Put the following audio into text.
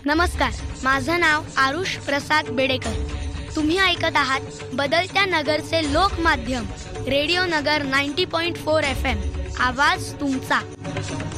नमस्कार, माझं नाव आरुष प्रसाद बेडेकर. तुम्ही ऐकत आहात बदलत्या नगरचे लोकमाध्यम रेडिओ नगर 90.4 FM. आवाज तुमचा.